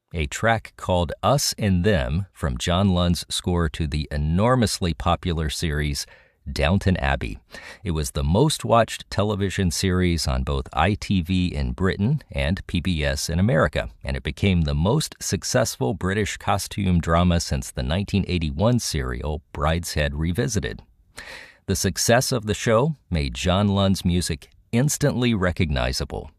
a track called Us and Them from John Lund's score to the enormously popular series Downton Abbey. It was the most watched television series on both ITV in Britain and PBS in America, and it became the most successful British costume drama since the 1981 serial Brideshead Revisited. The success of the show made John Lund's music instantly recognizable.